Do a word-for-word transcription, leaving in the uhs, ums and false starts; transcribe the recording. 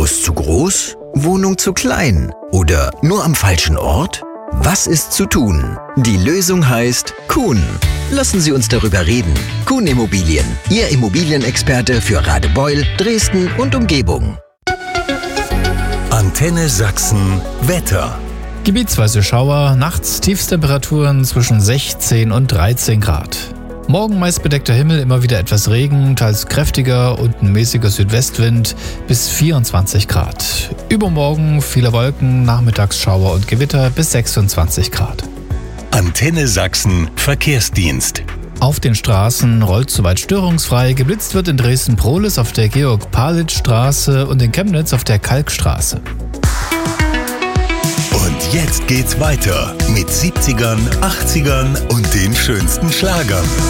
Haus zu groß? Wohnung zu klein? Oder nur am falschen Ort? Was ist zu tun? Die Lösung heißt Kuhn. Lassen Sie uns darüber reden. Kuhn Immobilien, Ihr Immobilienexperte für Radebeul, Dresden und Umgebung. Antenne Sachsen Wetter. Gebietsweise Schauer, nachts Tiefstemperaturen zwischen sechzehn und dreizehn Grad. Morgen meist bedeckter Himmel, immer wieder etwas Regen, teils kräftiger und ein mäßiger Südwestwind bis vierundzwanzig Grad. Übermorgen viele Wolken, nachmittags Schauer und Gewitter bis sechsundzwanzig Grad. Antenne Sachsen Verkehrsdienst. Auf den Straßen rollt soweit störungsfrei. Geblitzt wird in Dresden-Prohlis auf der Georg-Palitz-Straße und in Chemnitz auf der Kalkstraße. Und jetzt geht's weiter mit siebzigern, achtzigern und den schönsten Schlagern.